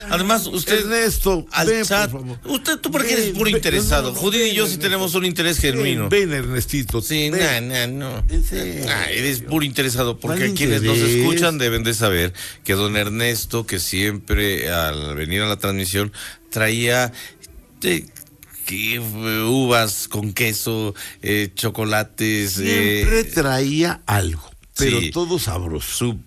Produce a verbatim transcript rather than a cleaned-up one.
Además, usted, Ernesto, al ven, chat, por favor. usted, tú porque eres Ven, puro ven, interesado. no, no, Judith y ven, yo sí Ernesto. tenemos un interés genuino. Ven, ven, Ernestito. Sí, ven. no, no, no. En serio. Ah, eres puro interesado, porque ¿Cuál quienes nos interés? escuchan deben de saber que don Ernesto, que siempre al venir a la transmisión traía eh, que, eh, uvas con queso, eh, chocolates. Siempre eh, traía algo, pero sí. todo sabroso. Su